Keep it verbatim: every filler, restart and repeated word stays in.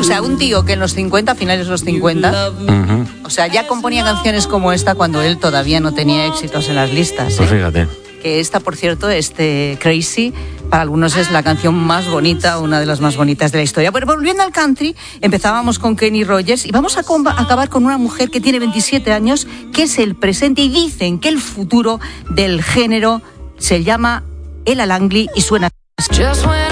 O sea, un tío que en los cincuenta, finales de los cincuenta, uh-huh. o sea, ya componía canciones como esta cuando él todavía no tenía éxitos en las listas. ¿eh? Pues fíjate. Que esta, por cierto, este Crazy, para algunos es la canción más bonita, una de las más bonitas de la historia. Pero volviendo al country, empezábamos con Kenny Rogers y vamos a, com- a acabar con una mujer que tiene veintisiete años, que es el presente, y dicen que el futuro del género se llama Ella Langley y suena... Just when